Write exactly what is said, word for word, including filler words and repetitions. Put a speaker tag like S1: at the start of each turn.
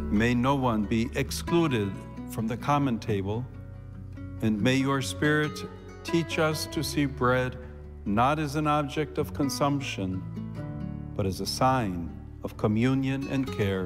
S1: May no one be excluded from the common table, and may your Spirit teach us to see bread not as an object of consumption, but as a sign of communion and care